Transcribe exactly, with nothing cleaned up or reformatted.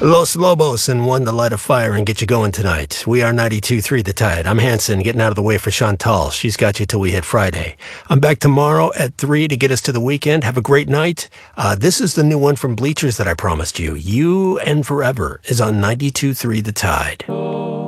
Los Lobos and one to light a fire and get you going tonight. We are ninety-two three The Tide. I'm Hanson, getting out of the way for Chantal. She's got you till we hit Friday. I'm back tomorrow at three to get us to the weekend. Have a great night. Uh, this is the new one from Bleachers that I promised you. You and Forever is on ninety-two three The Tide.